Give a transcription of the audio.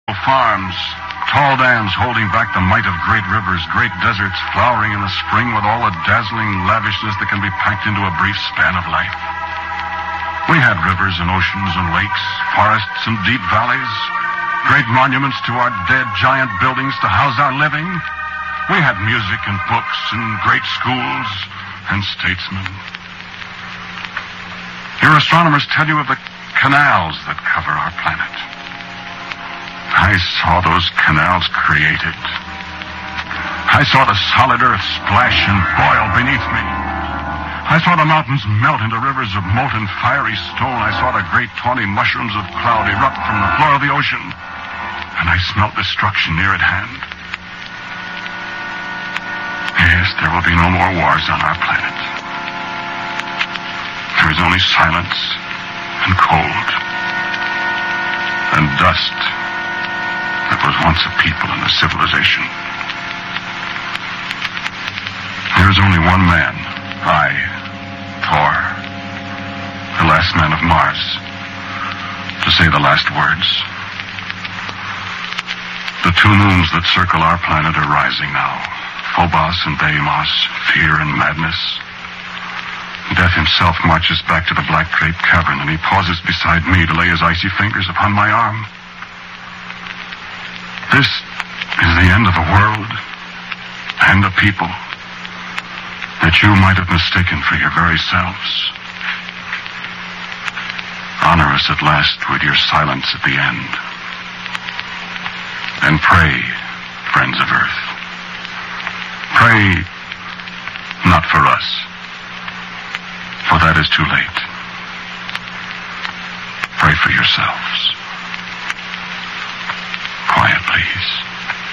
Farms, tall dams holding back the might of great rivers, great deserts flowering in the spring with all the dazzling lavishness that can be packed into a brief span of life. We had rivers and oceans and lakes, forests and deep valleys, great monuments to our dead, giant buildings to house our living. We had music and books and great schools and statesmen. Your astronomers tell you of the canals that cover our planet. I saw those canals created. I saw the solid earth splash and boil beneath me. I saw the mountains melt into rivers of molten fiery stone. I saw the great tawny mushrooms of cloud erupt from the floor of the ocean. And I smelt destruction near at hand. Yes, there will be no more wars on our planet. There is only silence and cold and dust that was once a people and a civilization. There is only one man, I, Thor, the last man of Mars, to say the last words. The two moons that circle our planet are rising now, Phobos and Deimos, fear and madness. Death himself marches back to the black draped cavern, and he pauses beside me to lay his icy fingers upon my arm. This is the end of the world and the people that you might have mistaken for your very selves. Honor us at last with your silence at the end. And pray, friends of Earth. Pray not for us, for that is too late. Pray for yourselves. Quiet, please.